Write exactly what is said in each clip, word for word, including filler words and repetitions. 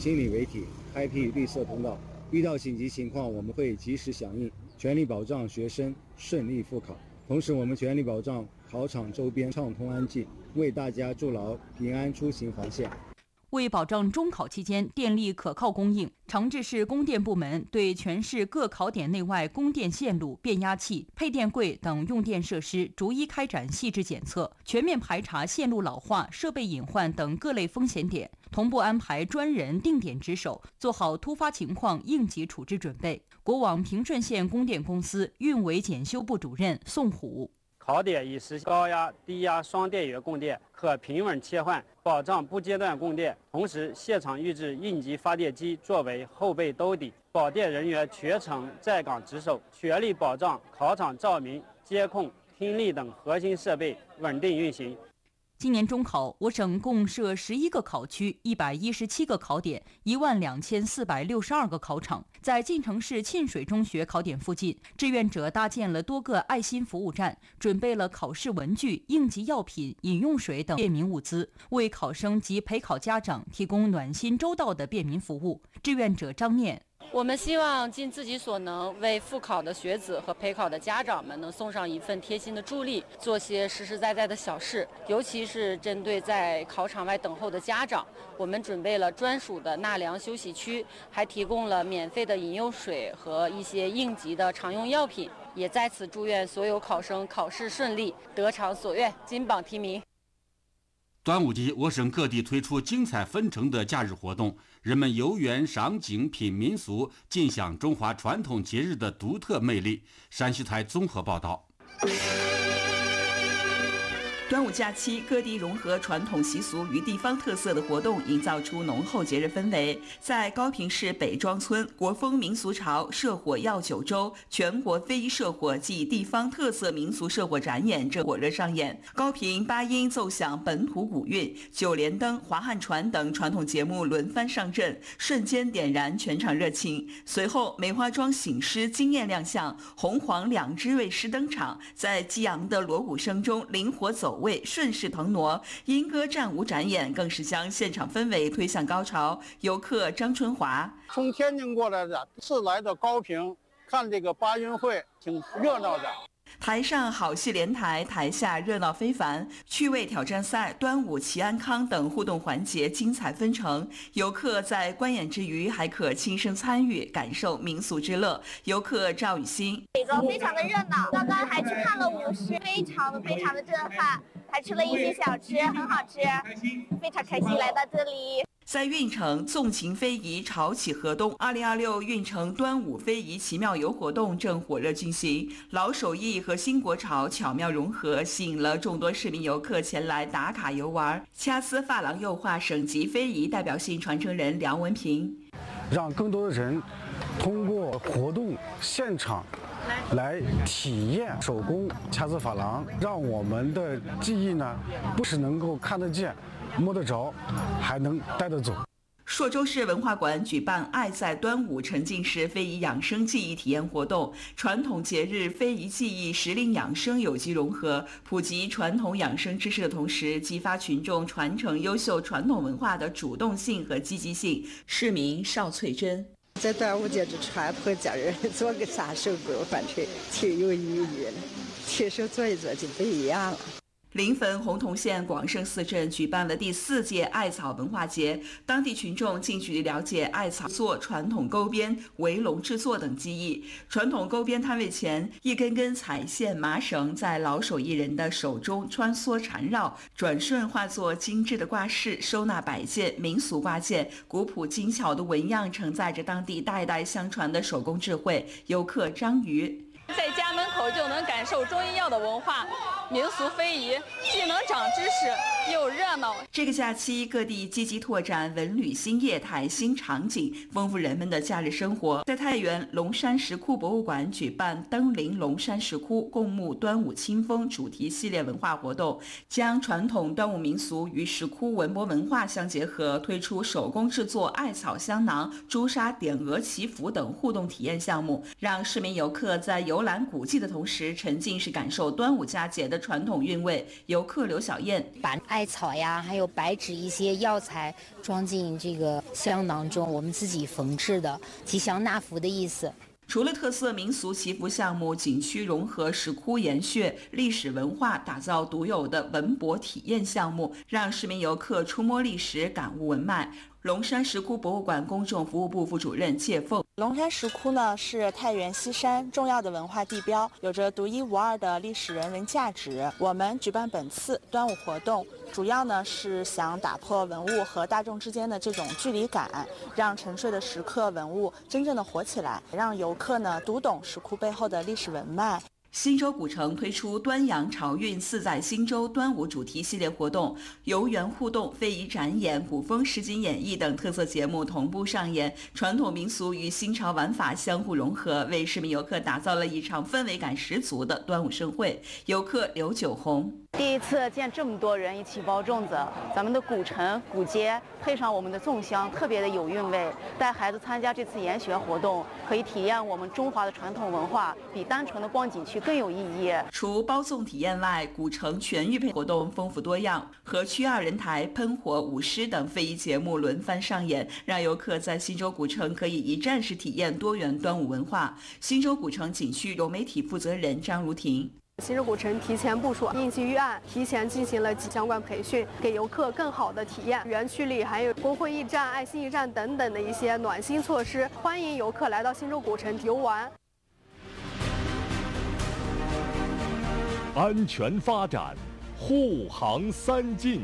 经理为体，开辟绿色通道。遇到紧急情况，我们会及时响应，全力保障学生顺利复考。同时，我们全力保障考场周边畅通安静，为大家筑牢平安出行防线。 为保障中考期间电力可靠供应，长治市供电部门对全市各考点内外供电线路、变压器、配电柜等用电设施逐一开展细致检测，全面排查线路老化、设备隐患等各类风险点，同步安排专人定点值守，做好突发情况应急处置准备。国网平顺县供电公司运维检修部主任宋虎。 考点已实现高压、低压双电源供电，可平稳切换，保障不间断供电。同时，现场预置应急发电机作为后备兜底，保电人员全程在岗值守，全力保障考场照明、监控、听力等核心设备稳定运行。 今年中考，我省共设十一个考区、一百一十七个考点、一万两千四百六十二个考场。在晋城市沁水中学考点附近，志愿者搭建了多个爱心服务站，准备了考试文具、应急药品、饮用水等便民物资，为考生及陪考家长提供暖心周到的便民服务。志愿者张念。 我们希望尽自己所能，为复考的学子和陪考的家长们能送上一份贴心的助力，做些实实在在的小事。尤其是针对在考场外等候的家长，我们准备了专属的纳凉休息区，还提供了免费的饮用水和一些应急的常用药品。也在此祝愿所有考生考试顺利，得偿所愿，金榜题名。 端午节，我省各地推出精彩纷呈的假日活动，人们游园赏景品民俗，尽享中华传统节日的独特魅力。山西台综合报道。 端午假期，各地融合传统习俗与地方特色的活动，营造出浓厚节日氛围。在高平市北庄村，国风民俗潮射火耀九州全国非遗射火暨地方特色民俗射火展演正火热上演。高平八音奏响本土古韵，九连灯、划汉船等传统节目轮番上阵，瞬间点燃全场热情。随后，梅花桩醒狮惊艳亮相，红黄两支卫狮登场，在激昂的锣鼓声中灵活走位，顺势腾挪，莺歌战舞展演更是将现场氛围推向高潮。游客张春华： 从天津过来的，是来到高平看这个八运会，挺热闹的。 台上好戏连台，台下热闹非凡，趣味挑战赛、端午祈安康等互动环节精彩纷呈。游客在观演之余，还可亲身参与，感受民俗之乐。游客赵雨欣： 北庄非常的热闹，刚刚还去看了舞狮，非常的非常的震撼，还吃了一些小吃，很好吃，非常开心来到这里。 在运城，纵情非遗潮起河东，二零二六运城端午非遗奇妙游活动正火热进行，老手艺和新国潮巧妙融合，吸引了众多市民游客前来打卡游玩。掐丝珐琅釉画省级非遗代表性传承人梁文平： 让更多的人通过活动现场来体验手工掐丝珐琅，让我们的技艺呢，不是能够看得见、摸得着，还能带得走。 朔州市文化馆举办爱在端午沉浸式非遗养生技艺体验活动，传统节日非遗技艺时令养生有机融合，普及传统养生知识的同时，激发群众传承优秀传统文化的主动性和积极性。市民邵翠珍： 在端午节这传统节日做个啥手工，反正挺有意义的，亲手做一做就不一样了。 临汾洪洞县广胜寺镇举办了第四届艾草文化节，当地群众近距离了解艾草做传统钩编、围笼制作等技艺。传统钩编摊位前，一根根彩线麻绳在老手艺人的手中穿梭缠绕，转瞬化作精致的挂饰，收纳摆件、民俗挂件，古朴精巧的纹样承载着当地代代相传的手工智慧。游客张瑜： 在家门口就能感受中医药的文化，民俗非遗，既能长知识又热闹。 这个假期，各地积极拓展文旅新业态、新场景，丰富人们的假日生活。在太原龙山石窟博物馆举办登临龙山石窟，共沐端午清风主题系列文化活动，将传统端午民俗与石窟文博文化相结合，推出手工制作艾草香囊、朱砂点额祈福等互动体验项目，让市民游客在游览古迹的同时，沉浸式感受端午佳节的传统韵味。游客刘小燕： 把艾艾草呀，还有白纸一些药材装进这个香囊中，我们自己缝制的，吉祥纳福的意思。 除了特色民俗祈福项目，景区融合石窟岩穴、历史文化，打造独有的文博体验项目，让市民游客触摸历史，感悟文脉。龙山石窟博物馆公众服务部副主任谢凤： 龙山石窟呢是太原西山重要的文化地标，有着独一无二的历史人文价值。我们举办本次端午活动，主要呢是想打破文物和大众之间的这种距离感，让沉睡的石刻文物真正的活起来，让游客呢读懂石窟背后的历史文脉。 新洲古城推出端阳潮韵四载新洲端午主题系列活动，游园互动、非遗展演、古风实景演绎等特色节目同步上演，传统民俗与新潮玩法相互融合，为市民游客打造了一场氛围感十足的端午盛会。游客刘九红： 第一次见这么多人一起包粽子，咱们的古城古街配上我们的粽香，特别的有韵味。带孩子参加这次研学活动，可以体验我们中华的传统文化，比单纯的逛景区更有意义。 除包粽体验外，古城全域配活动丰富多样，河区二人台、喷火、舞狮等非遗节目轮番上演，让游客在新洲古城可以一站式体验多元端午文化。新洲古城景区融媒体负责人张如婷： 新洲古城提前部署应急预案，提前进行了相关培训，给游客更好的体验。园区里还有工会驿站、爱心驿站等等的一些暖心措施，欢迎游客来到新洲古城游玩。 安全发展，护航三进。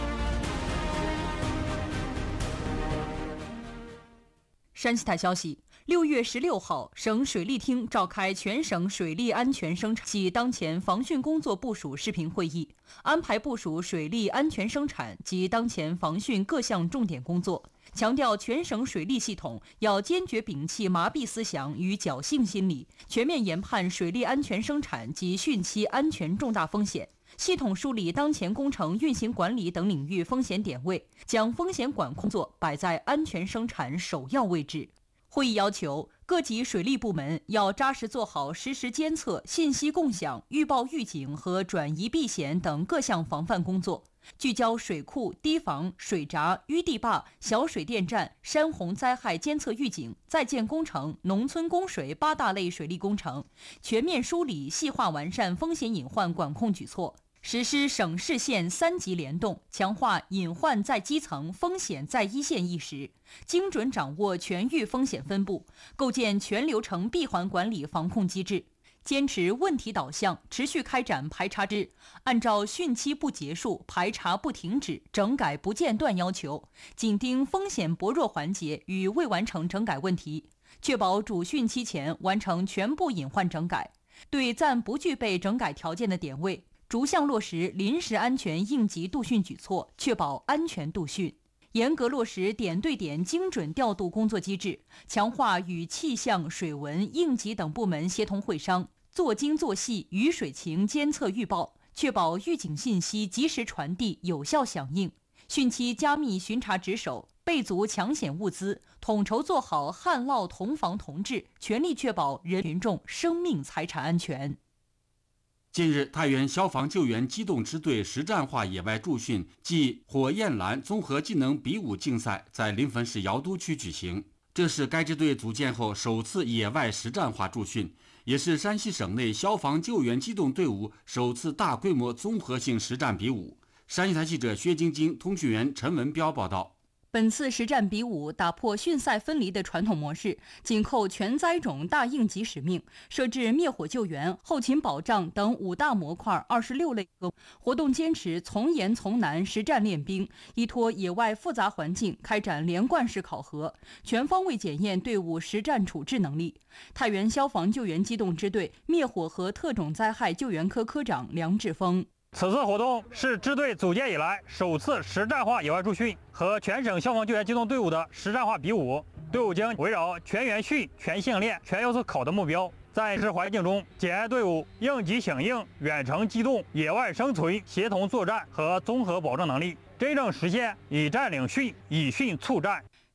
山西台消息，六月十六号，省水利厅召开全省水利安全生产及当前防汛工作部署视频会议，安排部署水利安全生产及当前防汛各项重点工作，强调全省水利系统要坚决摒弃麻痹思想与侥幸心理，全面研判水利安全生产及汛期安全重大风险，系统梳理当前工程运行管理等领域风险点位，将风险管控工作摆在安全生产首要位置。会议要求各级水利部门要扎实做好实时监测、信息共享、预报预警和转移避险等各项防范工作，聚焦水库、堤防、水闸、淤地坝、小水电站、山洪灾害监测预警、在建工程、农村供水八大类水利工程，全面梳理、细化完善风险隐患管控举措。实施省市县三级联动，强化隐患在基层、风险在一线意识，精准掌握全域风险分布，构建全流程闭环管理防控机制。坚持问题导向，持续开展排查制，按照汛期不结束、排查不停止、整改不间断要求，紧盯风险薄弱环节与未完成整改问题，确保主汛期前完成全部隐患整改。对暂不具备整改条件的点位，逐项落实临时安全应急度汛举措，确保安全度汛。严格落实点对点精准调度工作机制，强化与气象、水文、应急等部门协同会商，做精做细雨水情监测预报，确保预警信息及时传递、有效响应。汛期加密巡查值守，备足抢险物资，统筹做好旱涝同防同治，全力确保人民众生命财产安全。 近日，太原消防救援机动支队实战化野外驻训暨火焰蓝综合技能比武竞赛在临汾市瑶都区举行。这是该支队组建后首次野外实战化驻训，也是山西省内消防救援机动队伍首次大规模综合性实战比武。山西台记者薛晶晶、通讯员陈文彪报道。 本次实战比武打破训赛分离的传统模式，紧扣全灾种大应急使命，设置灭火救援、后勤保障等五大模块二十六类活动，坚持从严从难实战练兵，依托野外复杂环境开展连贯式考核，全方位检验队伍实战处置能力。太原消防救援机动支队灭火和特种灾害救援科科长梁志峰。 此次活动是支队组建以来首次实战化野外驻训和全省消防救援机动队伍的实战化比武。队伍将围绕全员训、全性练、全要素考的目标，在实环境中检验队伍应急响应、远程机动、野外生存、协同作战和综合保障能力，真正实现以战领训、以训促战。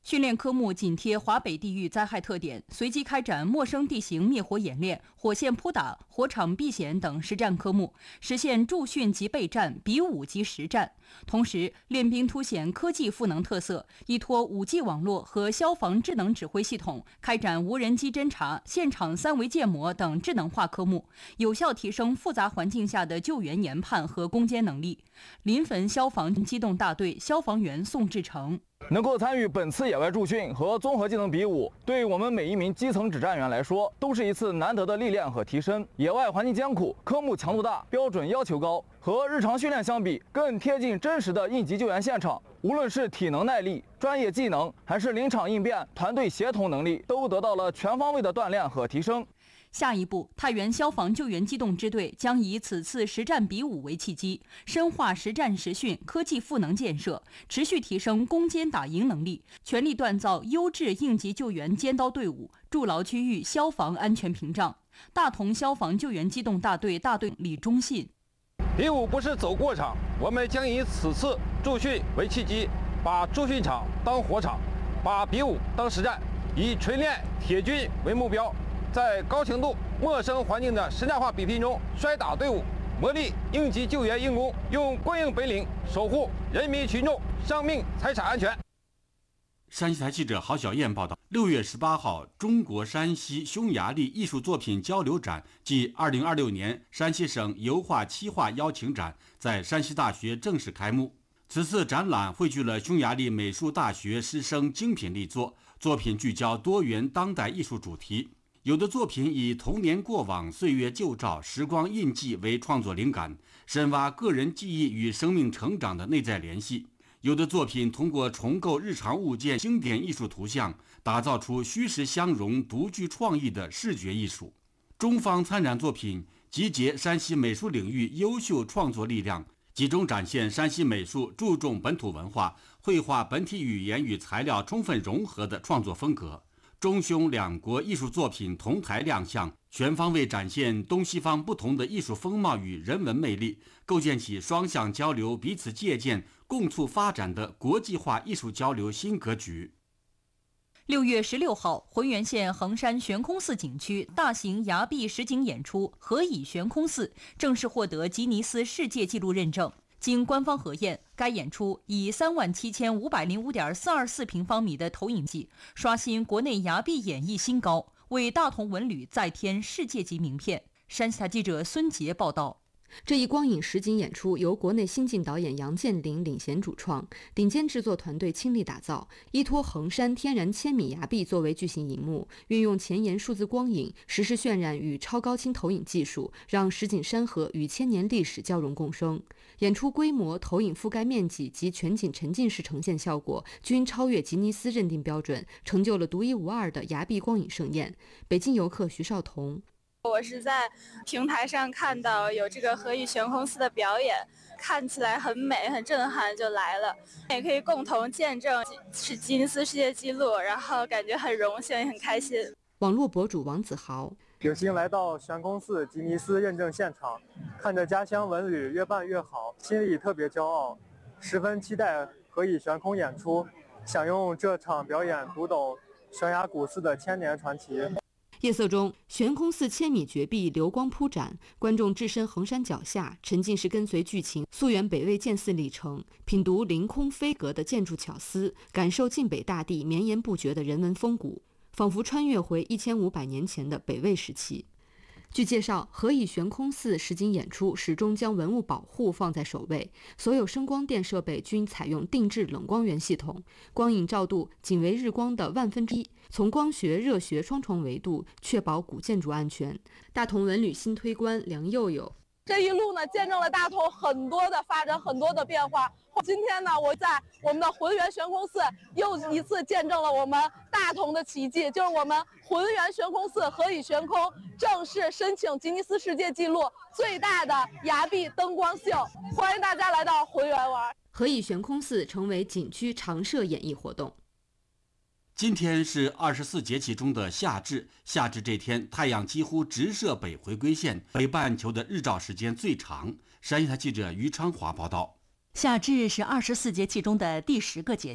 训练科目紧贴华北地域灾害特点，随机开展陌生地形灭火演练、火线扑打、火场避险等实战科目，实现驻训及备战、比武及实战。同时，练兵凸显科技赋能特色，依托 五 G 网络和消防智能指挥系统，开展无人机侦察、现场三维建模等智能化科目，有效提升复杂环境下的救援研判和攻坚能力。临汾消防机动大队消防员宋志成。 能够参与本次野外驻训和综合技能比武，对我们每一名基层指战员来说，都是一次难得的历练和提升。野外环境艰苦，科目强度大，标准要求高，和日常训练相比，更贴近真实的应急救援现场。无论是体能耐力、专业技能，还是临场应变、团队协同能力，都得到了全方位的锻炼和提升。 下一步，太原消防救援机动支队将以此次实战比武为契机，深化实战实训科技赋能建设，持续提升攻坚打赢能力，全力锻造优质应急救援尖刀队伍，筑牢区域消防安全屏障。大同消防救援机动大队大队李忠信： 比武不是走过场，我们将以此次驻训为契机，把驻训场当火场，把比武当实战，以锤炼铁军为目标，在高强度陌生环境的实战化比拼中摔打队伍，磨砺应急救援硬功，用过硬本领守护人民群众生命财产安全。 山西台记者郝小燕报道，六月十八号，中国山西匈牙利艺术作品交流展暨二零二六年山西省油画漆画邀请展在山西大学正式开幕。此次展览汇聚了匈牙利美术大学师生精品力作，作品聚焦多元当代艺术主题。有的作品以童年过往、岁月旧照、时光印记为创作灵感，深挖个人记忆与生命成长的内在联系；有的作品通过重构日常物件经典艺术图像，打造出虚实相融、独具创意的视觉艺术。中方参展作品集结山西美术领域优秀创作力量，集中展现山西美术注重本土文化、绘画本体语言与材料充分融合的创作风格。中匈两国艺术作品同台亮相，全方位展现东西方不同的艺术风貌与人文魅力，构建起双向交流、彼此借鉴、共促发展的国际化艺术交流新格局。 六月十六号，浑源县衡山悬空寺景区大型崖壁实景演出《何以悬空寺》正式获得吉尼斯世界纪录认证。经官方核验，该演出以三万七千五百零五点四二四平方米的投影机，刷新国内崖壁演绎新高，为大同文旅再添世界级名片。山西台记者孙杰报道。 这一光影实景演出由国内新晋导演杨建林领衔主创，顶尖制作团队倾力打造，依托衡山天然千米崖壁作为巨型银幕，运用前沿数字光影、实时渲染与超高清投影技术，让实景山河与千年历史交融共生。演出规模、投影覆盖面积及全景沉浸式呈现效果均超越吉尼斯认定标准，成就了独一无二的崖壁光影盛宴。北京游客徐少彤。 我是在平台上看到有这个何以悬空寺的表演，看起来很美很震撼，就来了，也可以共同见证是吉尼斯世界纪录，然后感觉很荣幸也很开心。 网络博主王子豪， 有幸来到悬空寺吉尼斯认证现场，看着家乡文旅越办越好，心里特别骄傲，十分期待何以悬空演出，想用这场表演读懂悬崖古寺的千年传奇。 夜色中，悬空寺千米绝壁流光铺展，观众置身衡山脚下，沉浸式跟随剧情溯源北魏建寺历程，品读凌空飞阁的建筑巧思，感受晋北大地绵延不绝的人文风骨，仿佛穿越回一千五百年前的北魏时期。据介绍，何以悬空寺实景演出始终将文物保护放在首位，所有声光电设备均采用定制冷光源系统，光影照度仅为日光的万分之一，从光学、热学双重维度确保古建筑安全。大同文旅新推官梁佑佑。 这一路呢，见证了大同很多的发展，很多的变化。今天呢，我在我们的浑源悬空寺又一次见证了我们大同的奇迹，就是我们浑源悬空寺何以悬空正式申请吉尼斯世界纪录最大的崖壁灯光秀，欢迎大家来到浑源玩。 何以悬空寺成为景区常设演艺活动。 今天是二十四节气中的夏至，夏至这天太阳几乎直射北回归线，北半球的日照时间最长。山西台记者于昌华报道。 夏至是二十四节气中的第十个节气，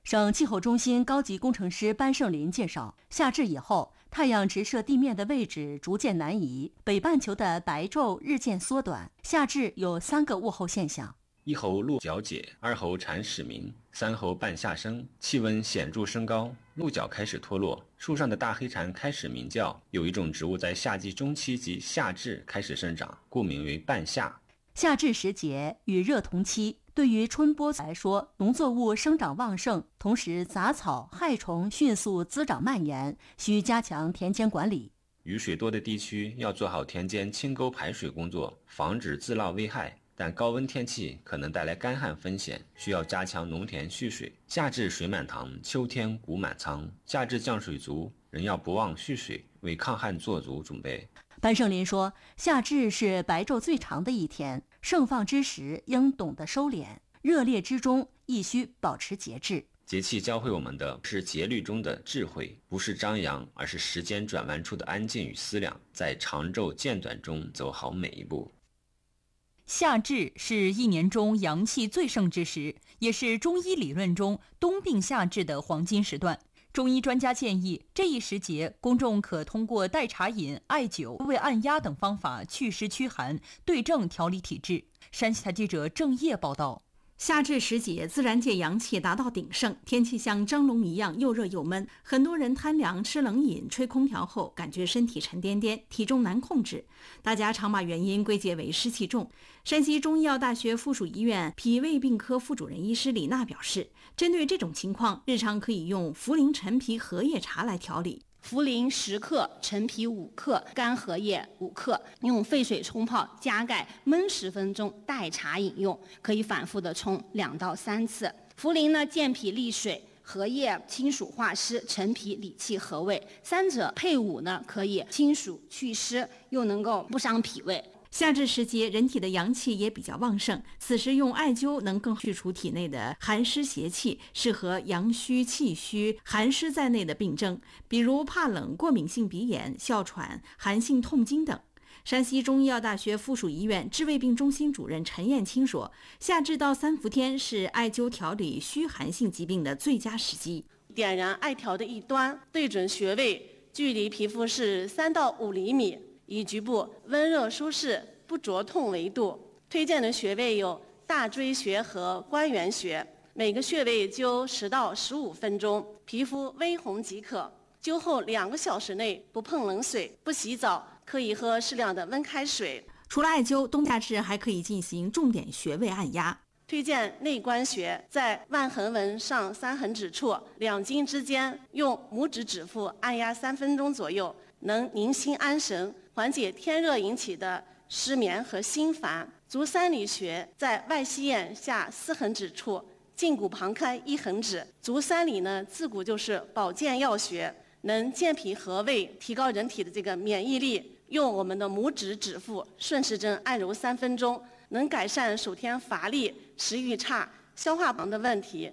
省气候中心高级工程师班胜林介绍，夏至以后，太阳直射地面的位置逐渐南移，北半球的白昼日渐缩短。夏至有三个物候现象： 一候鹿角解，二候蝉始鸣，三候半夏生。气温显著升高，鹿角开始脱落，树上的大黑蝉开始鸣叫。有一种植物在夏季中期及夏至开始生长，故名为半夏。 夏至时节与热同期，对于春播来说，农作物生长旺盛，同时杂草、害虫迅速滋长蔓延，需加强田间管理。 雨水多的地区要做好田间清沟排水工作，防止自涝危害。但高温天气可能带来干旱风险，需要加强农田蓄水。夏至水满塘，秋天谷满仓。夏至降水足，人要不忘蓄水，为抗旱做足准备。 班胜林说，夏至是白昼最长的一天，盛放之时应懂得收敛，热烈之中亦需保持节制。 节气教会我们的是节律中的智慧，不是张扬，而是时间转弯处的安静与思量，在长昼渐短中走好每一步。 夏至是一年中阳气最盛之时，也是中医理论中冬病夏治的黄金时段。中医专家建议，这一时节，公众可通过代茶饮、艾灸、胃按压等方法祛湿驱寒，对症调理体质。山西台记者郑业报道。 夏至时节，自然界阳气达到鼎盛，天气像蒸笼一样又热又闷。很多人贪凉吃冷饮、吹空调后，感觉身体沉甸甸，体重难控制。大家常把原因归结为湿气重。山西中医药大学附属医院脾胃病科副主任医师李娜表示，针对这种情况，日常可以用茯苓陈皮荷叶茶来调理。 茯苓十克，陈皮五克，干荷叶五克，用沸水冲泡，加盖焖十分钟，代茶饮用，可以反复的冲两到三次。茯苓呢健脾利水，荷叶清暑化湿，陈皮理气和胃，三者配伍呢可以清暑祛湿，又能够不伤脾胃。 夏至时节，人体的阳气也比较旺盛，此时用艾灸能更去除体内的寒湿邪气，适合阳虚、气虚、寒湿在内的病症，比如怕冷、过敏性鼻炎、哮喘、寒性痛经等。山西中医药大学附属医院治胃病中心主任陈彦清说，夏至到三伏天是艾灸调理虚寒性疾病的最佳时机。 点燃艾条的一端，对准穴位，距离皮肤是三到五厘米，以局部温热舒适、不灼痛为度。推荐的穴位有大椎穴和关元穴，每个穴位灸十到十五分钟，皮肤微红即可。灸后两个小时内不碰冷水、不洗澡，可以喝适量的温开水。 除了艾灸，冬夏至还可以进行重点穴位按压。 推荐内关穴，在腕横纹上三横指处两筋之间，用拇指指腹按压三分钟左右，能宁心安神，缓解天热引起的失眠和心烦。足三里穴在外膝眼下四横指处，胫骨旁开一横指。足三里呢，自古就是保健要穴，能健脾和胃，提高人体的这个免疫力。用我们的拇指指腹顺时针按揉三分钟，能改善手天乏力、食欲差、消化忙的问题。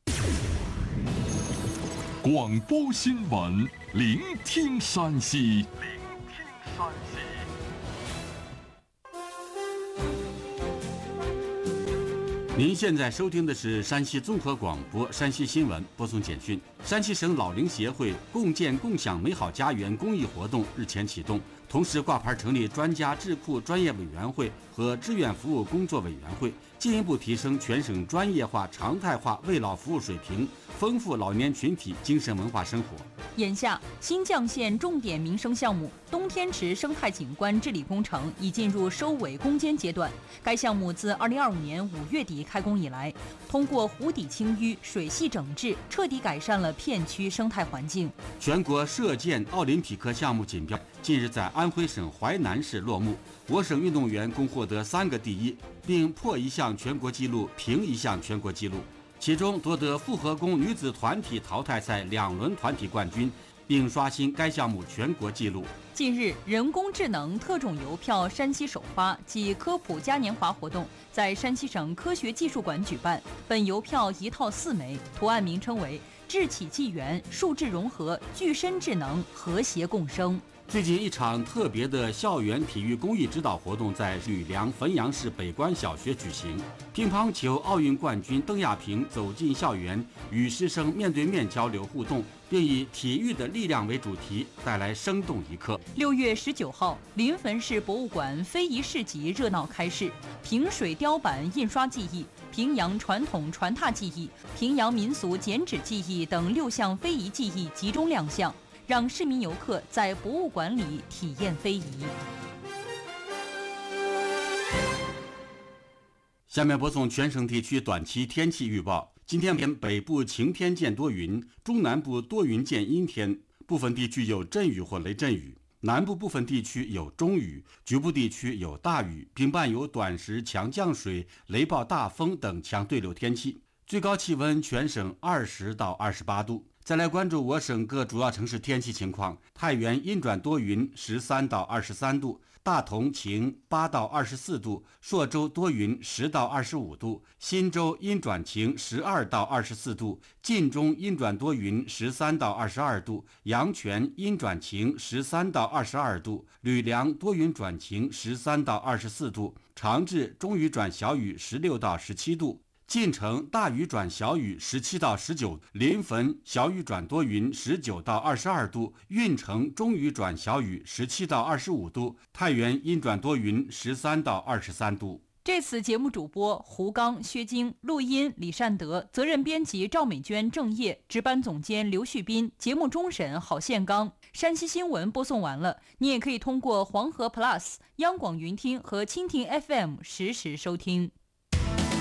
广播新闻，聆听山西。聆听山西。 您现在收听的是山西综合广播山西新闻播送简讯。山西省老龄协会共建共享美好家园公益活动日前启动，同时挂牌成立专家智库专业委员会和志愿服务工作委员会，进一步提升全省专业化、常态化为老服务水平，丰富老年群体精神文化生活。 眼下，新绛县重点民生项目东天池生态景观治理工程已进入收尾攻坚阶段。该项目自二零二五年五月底开工以来，通过湖底清淤、水系整治，彻底改善了片区生态环境。 全国射箭奥林匹克项目锦标近日在安徽省淮南市落幕，我省运动员共获得三个第一，并破一项全国纪录，平一项全国纪录。其中夺得复合弓女子团体淘汰赛两轮团体冠军，并刷新该项目全国纪录。 近日，人工智能特种邮票山西首发暨科普嘉年华活动在山西省科学技术馆举办。本邮票一套四枚，图案名称为智启纪元，数智融合，具身智能，和谐共生。 最近一场特别的校园体育公益指导活动在吕梁汾阳市北关小学举行。乒乓球奥运冠军邓亚萍走进校园，与师生面对面交流互动，并以体育的力量为主题，带来生动一刻。 六月十九号，临汾市博物馆非遗市集热闹开市，平水雕版印刷技艺、平阳传统传踏技艺、平阳民俗剪纸技艺等六项非遗技艺集中亮相，让市民游客在博物馆里体验非遗。 下面播送全省地区短期天气预报。今天北部晴天见多云，中南部多云见阴天，部分地区有阵雨或雷阵雨，南部部分地区有中雨，局部地区有大雨，并伴有短时强降水、雷暴大风等强对流天气。最高气温全省二十到二十八度。再来关注我省各主要城市天气情况。太原阴转多云，十三到二十三度；大同晴，八到二十四度；朔州多云，十到二十五度；新州阴转晴，十二到二十四度；晋中阴转多云，十三到二十二度；阳泉阴转晴，十三到二十二度；吕梁多云转晴，十三到二十四度；长治中雨转小雨，十六到十七度。晋城大雨转小雨，十七到十九；临汾小雨转多云，十九到二十二度；运城中雨转小雨，十七到二十五度；太原阴转多云，十三到二十三度。 这次节目主播胡刚、薛晶，录音李善德，责任编辑赵美娟、郑业，值班总监刘旭斌，节目终审郝宪刚。山西新闻播送完了，你也可以通过黄河 Plus、央广云听和蜻蜓 F M 实时收听。